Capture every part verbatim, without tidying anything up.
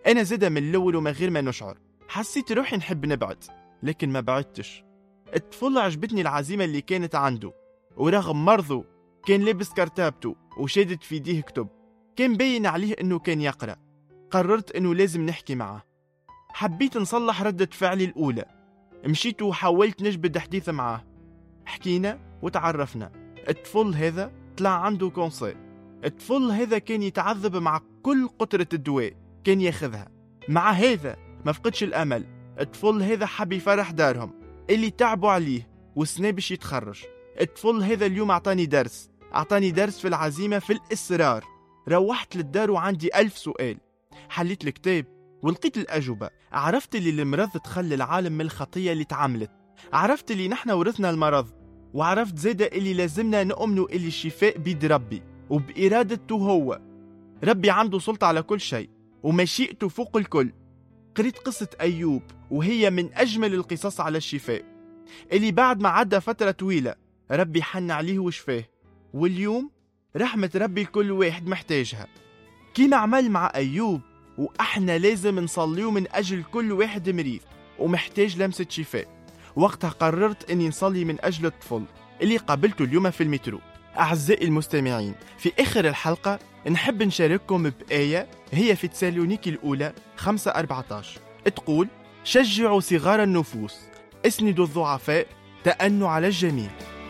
أنا زادة من الأول ومن غير ما نشعر حسيت روحي نحب نبعد، لكن ما بعدتش. الطفل عجبتني العزيمة اللي كانت عنده، ورغم مرضه كان لابس كرتابته وشادت في يديه كتب، كان باين عليه إنه كان يقرأ. قررت إنه لازم نحكي معه. حبيت نصلح ردة فعلي الأولى، مشيت وحاولت نجبد حديث معه. حكينا وتعرفنا. الطفل هذا طلع عنده كونسير. الطفل هذا كان يتعذب مع كل قطرة الدواء كان ياخذها. مع هذا ما فقدش الأمل. الطفل هذا حب يفرح دارهم اللي تعبوا عليه وسنة باش يتخرج. الطفل هذا اليوم أعطاني درس أعطاني درس في العزيمة، في الإصرار. روحت للدار وعندي ألف سؤال. حليت الكتاب ولقيت الأجوبة. عرفت اللي المرض تخلي العالم من الخطية اللي تعملت. عرفت اللي نحن ورثنا المرض، وعرفت زادة اللي لازمنا نؤمنوا اللي الشفاء بيد ربي وبإرادته هو. ربي عنده سلطة على كل شيء ومشيئته فوق الكل. قريت قصة أيوب وهي من أجمل القصص على الشفاء، اللي بعد ما عدى فترة طويلة ربي حن عليه وشفاه. واليوم رحمة ربي الكل واحد محتاجها كيما عمل مع أيوب، وإحنا لازم نصليه من أجل كل واحد مريض ومحتاج لمسة شفاء. وقتها قررت أني نصلي من أجل الطفل اللي قابلته اليوم في المترو. أعزائي المستمعين، في آخر الحلقة نحب نشارككم بآية هي في تسالونيكي الأولى خمسة أربعة عشر تقول: شجعوا صغار النفوس، اسندوا الضعفاء، تأنوا على الجميع.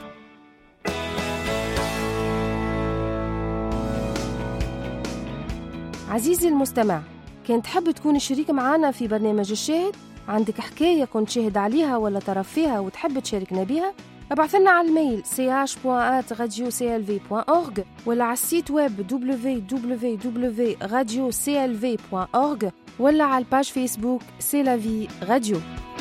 عزيزي المستمع، كنت تحب تكون شريك معنا في برنامج الشاهد؟ عندك حكاية كنت شاهد عليها ولا طرف فيها وتحب تشاركنا بها؟ ابعث لنا على الميل سي اش بوان ات راديو سي ال في بوان اورغ ولا على السيت ويب دبليو دبليو دبليو بوان راديو سي ال في بوان اورغ ولا على الباج فيسبوك سي لا في راديو.